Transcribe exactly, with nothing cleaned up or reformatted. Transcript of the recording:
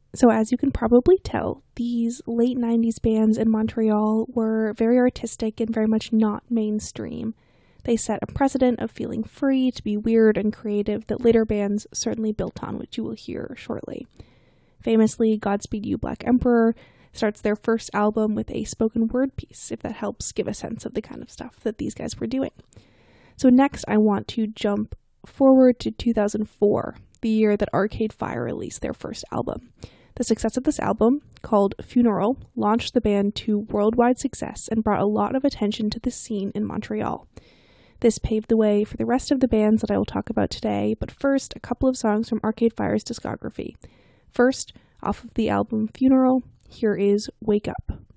So as you can probably tell, these late nineties bands in Montreal were very artistic and very much not mainstream. They set a precedent of feeling free to be weird and creative that later bands certainly built on, which you will hear shortly. Famously, Godspeed You! Black Emperor starts their first album with a spoken word piece, if that helps give a sense of the kind of stuff that these guys were doing. So next, I want to jump forward to two thousand four, the year that Arcade Fire released their first album. The success of this album, called Funeral, launched the band to worldwide success and brought a lot of attention to the scene in Montreal. This paved the way for the rest of the bands that I will talk about today, but first, a couple of songs from Arcade Fire's discography. First, off of the album Funeral, here is Wake Up.